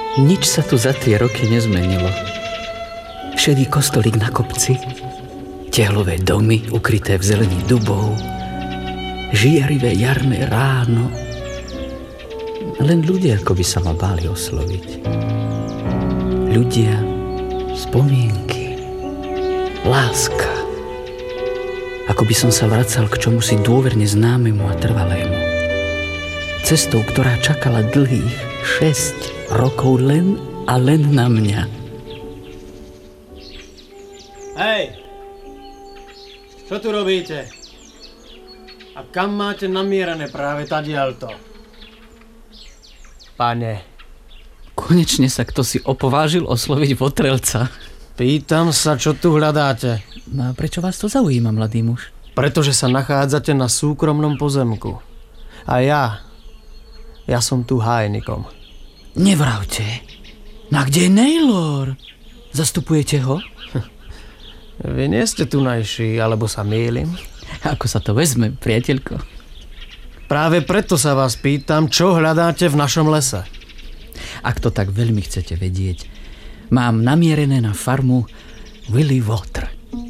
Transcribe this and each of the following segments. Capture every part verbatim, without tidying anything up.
Nič sa tu za tie roky nezmenilo. Šedý kostolík na kopci, tehlové domy ukryté v zelení dubov, žiarivé jarné ráno. Len ľudia ako by sa ma báli osloviť. Ľudia, spomienky, láska. Ako by som sa vracal k čomusi dôverne známemu a trvalému. Cestou, ktorá čakala dlhých šesť rokov len a len na mňa. Hej! Čo tu robíte? A kam máte namierené práve tadiaľto? Pane. Konečne sa kto si opovážil osloviť votrelca. Pýtam sa, čo tu hľadáte? No a prečo vás to zaujíma, mladý muž? Pretože sa nachádzate na súkromnom pozemku. A ja... Ja som tu hájnikom. Nevravte. No a kde je Naylor? Zastupujete ho? Vy nie ste tunajší, alebo sa mýlim? Ako sa to vezme, priateľko? Práve preto sa vás pýtam, čo hľadáte v našom lese. Ak to tak veľmi chcete vedieť, mám namierené na farmu Willy Water.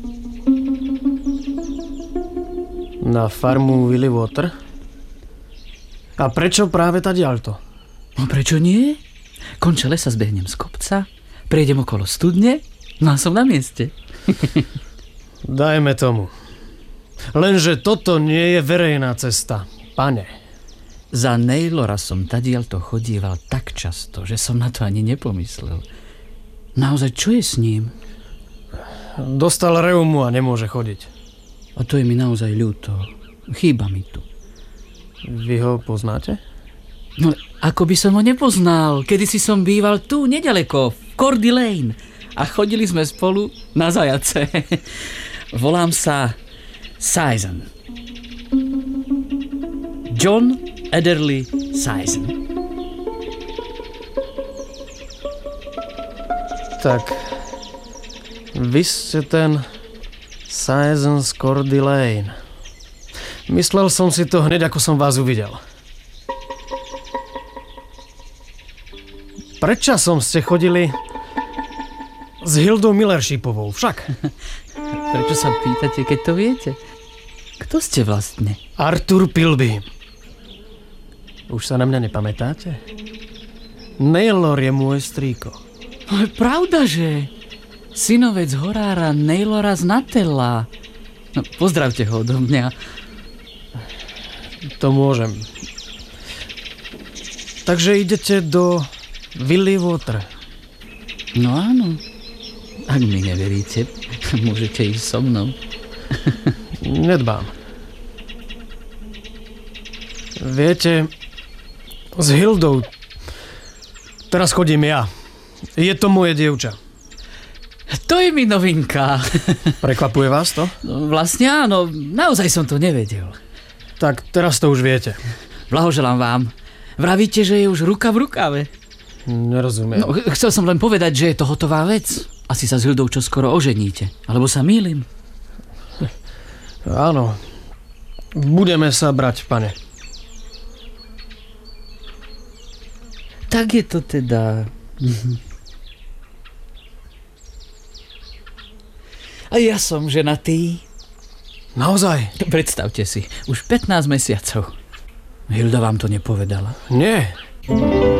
Na farmu Willy Water? A prečo práve tadiaľto? No prečo nie? Konče lesa zbehnem z kopca, prejdem okolo studne, no a som na mieste. Dajme tomu. Lenže toto nie je verejná cesta, pane. Za Naylora som tadiaľto chodíval tak často, že som na to ani nepomyslel. Naozaj, čo je s ním? Dostal reumu a nemôže chodiť. A to je mi naozaj ľúto. Chýba mi tu. Vy ho poznáte? No, ako by som ho nepoznal. Kedysi som býval tu, nedaleko, v Cordy Lane. A chodili sme spolu na zajace. Volám sa Sison. John Adderley Sison. Tak, vy ste ten Sison z Cordy Lane. Myslel som si to hneď, ako som vás uvidel. Predčasom ste chodili s Hildou Millershipovou, však? Prečo sa pýtate, keď to viete? Kto ste vlastne? Arthur Pilby. Už sa na mňa nepamätáte? Naylor je môj strýko. No je pravda, že synovec horára Naylora z Natella. No, pozdravte ho odo mňa. To môžem. Takže idete do Willy Water. No áno. Ak mi neveríte, môžete ísť so mnou. Nedbám. Viete, s Hildou teraz chodím ja. Je to moje dievča. To je mi novinka. Prekvapuje vás to? No, vlastne áno, naozaj som to nevedel. Tak teraz to už viete. Blahoželám vám. Vravíte, že je už ruka v rukave. Nerozumiem. No, chcel som len povedať, že je to hotová vec. Asi sa s Hildou čoskoro oženíte. Alebo sa mýlim? Áno. Budeme sa brať, pane. Tak je to teda... A ja som ženatý. Naozaj? Predstavte si, už pätnásť mesiacov. Hilda vám to nepovedala? Nie.